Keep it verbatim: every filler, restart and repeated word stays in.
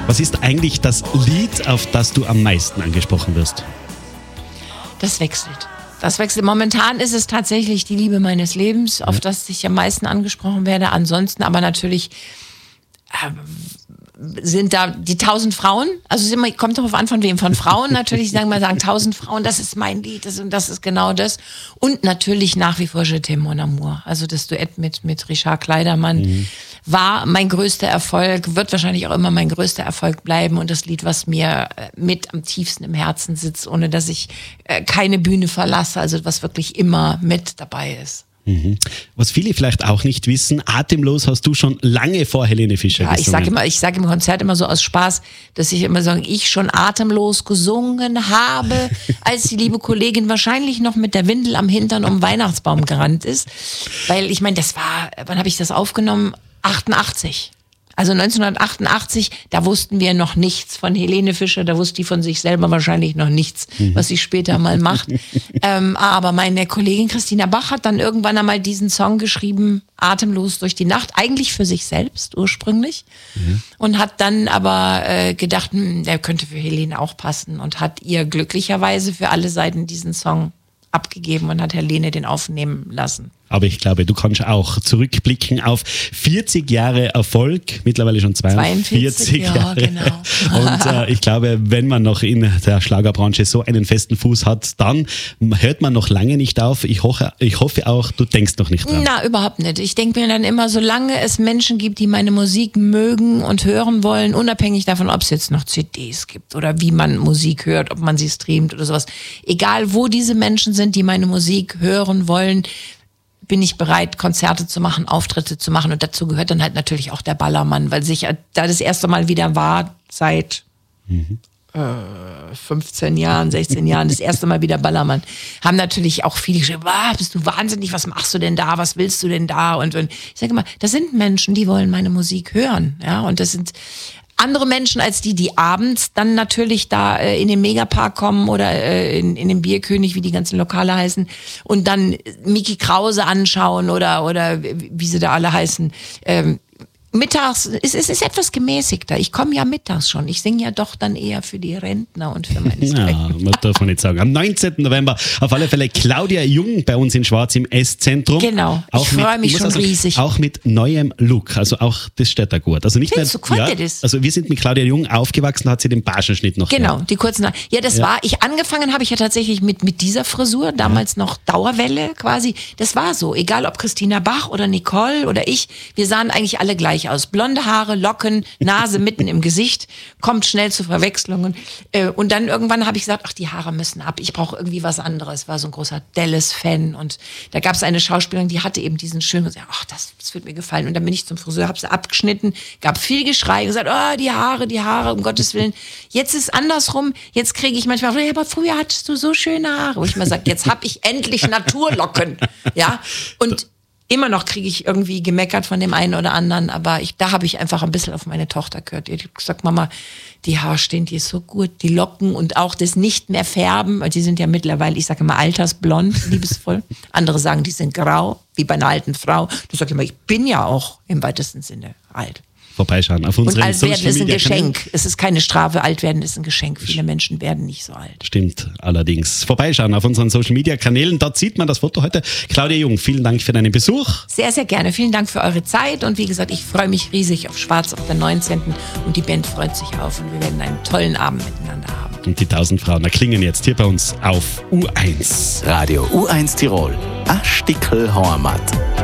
Was ist eigentlich das Lied, auf das du am meisten angesprochen wirst? Das wechselt. Das wechselt. Momentan ist es tatsächlich die Liebe meines Lebens, auf ja. das ich am meisten angesprochen werde. Ansonsten aber natürlich äh, sind da die tausend Frauen. Also es immer, kommt darauf an, von wem. Von Frauen natürlich, die sagen mal sagen, tausend Frauen, das ist mein Lied, das, und das ist genau das. Und natürlich nach wie vor Je t'aime mon amour. Also das Duett mit, mit Richard Kleidermann mhm. war mein größter Erfolg, wird wahrscheinlich auch immer mein größter Erfolg bleiben. Und das Lied, was mir mit am tiefsten im Herzen sitzt, ohne dass ich äh, keine Bühne verlasse. Also was wirklich immer mit dabei ist. Mhm. Was viele vielleicht auch nicht wissen, Atemlos hast du schon lange vor Helene Fischer ja, gesungen. Ich sage immer, ich sage im Konzert immer so aus Spaß, dass ich immer sage, ich schon atemlos gesungen habe, als die liebe Kollegin wahrscheinlich noch mit der Windel am Hintern um den Weihnachtsbaum gerannt ist. Weil ich meine, das war, wann habe ich das aufgenommen? achtundachtzig. Also neunzehnhundertachtundachtzig, da wussten wir noch nichts von Helene Fischer, da wusste die von sich selber wahrscheinlich noch nichts, mhm. was sie später mal macht. ähm, aber meine Kollegin Christina Bach hat dann irgendwann einmal diesen Song geschrieben, Atemlos durch die Nacht, eigentlich für sich selbst ursprünglich. Mhm. Und hat dann aber äh, gedacht, hm, der könnte für Helene auch passen und hat ihr glücklicherweise für alle Seiten diesen Song abgegeben und hat Helene den aufnehmen lassen. Aber ich glaube, du kannst auch zurückblicken auf vierzig Jahre Erfolg, mittlerweile schon zweiundvierzig ja, Jahre. Genau. Und äh, ich glaube, wenn man noch in der Schlagerbranche so einen festen Fuß hat, dann hört man noch lange nicht auf. Ich hoffe, ich hoffe auch, du denkst noch nicht dran. Na, überhaupt nicht. Ich denke mir dann immer, solange es Menschen gibt, die meine Musik mögen und hören wollen, unabhängig davon, ob es jetzt noch C Ds gibt oder wie man Musik hört, ob man sie streamt oder sowas. Egal, wo diese Menschen sind, die meine Musik hören wollen, bin ich bereit, Konzerte zu machen, Auftritte zu machen. Und dazu gehört dann halt natürlich auch der Ballermann, weil sich da das erste Mal wieder war, seit mhm. äh, fünfzehn Jahren, sechzehn Jahren, das erste Mal wieder Ballermann, haben natürlich auch viele geschrieben, ah, bist du wahnsinnig, was machst du denn da, was willst du denn da? Und, und ich sage immer, das sind Menschen, die wollen meine Musik hören. Ja, und das sind andere Menschen als die, die abends dann natürlich da äh, in den Megapark kommen oder äh, in, in den Bierkönig, wie die ganzen Lokale heißen, und dann Miki Krause anschauen oder oder wie sie da alle heißen. Ähm, mittags, es, es ist etwas gemäßigter. Ich komme ja mittags schon. Ich singe ja doch dann eher für die Rentner und für meine Ja, man darf man nicht sagen. Am neunzehnten November auf alle Fälle Claudia Jung bei uns in Schwarz im Esszentrum. Genau, ich freue mich schon also, riesig. Auch mit neuem Look, also auch das steht da gut. Also nicht Findest mehr, du, gefällt ja, dir das? Also wir sind mit Claudia Jung aufgewachsen, hat sie den Barschenschnitt noch Genau, gehabt. die kurzen Haare. Ja, das ja. war, ich angefangen habe ich ja tatsächlich mit, mit dieser Frisur, damals ja. noch Dauerwelle quasi. Das war so, egal ob Christina Bach oder Nicole oder ich, wir sahen eigentlich alle gleich aus. Blonde Haare, Locken, Nase mitten im Gesicht, kommt schnell zu Verwechslungen. Und dann irgendwann habe ich gesagt, ach, die Haare müssen ab, ich brauche irgendwie was anderes. War so ein großer Dallas-Fan und da gab es eine Schauspielerin, die hatte eben diesen schönen, gesagt, ach, das, das wird mir gefallen. Und dann bin ich zum Friseur, habe sie abgeschnitten, gab viel Geschrei, gesagt, oh, die Haare, die Haare, um Gottes Willen. Jetzt ist andersrum, jetzt kriege ich manchmal, ja, aber früher hattest du so schöne Haare. Wo ich mal sage, jetzt habe ich endlich Naturlocken. Ja, und immer noch kriege ich irgendwie gemeckert von dem einen oder anderen, aber ich, da habe ich einfach ein bisschen auf meine Tochter gehört. Ich habe gesagt, Mama, die Haare stehen dir so gut, die Locken und auch das nicht mehr färben, die sind ja mittlerweile, ich sage immer altersblond, liebevoll. Andere sagen, die sind grau, wie bei einer alten Frau. Du sagst immer, ich bin ja auch im weitesten Sinne alt. Vorbeischauen auf unseren Und alt werden ist ein Geschenk. Kanälen. Es ist keine Strafe, alt werden ist ein Geschenk. Viele Menschen werden nicht so alt. Stimmt, allerdings. Vorbeischauen auf unseren Social Media Kanälen, dort sieht man das Foto heute. Claudia Jung, vielen Dank für deinen Besuch. Sehr, sehr gerne. Vielen Dank für eure Zeit und wie gesagt, ich freue mich riesig auf Schwarz auf den neunzehnten und die Band freut sich auf und wir werden einen tollen Abend miteinander haben. Und die tausend Frauen erklingen jetzt hier bei uns auf U eins. Radio U eins Tirol, a Stickel Heimat.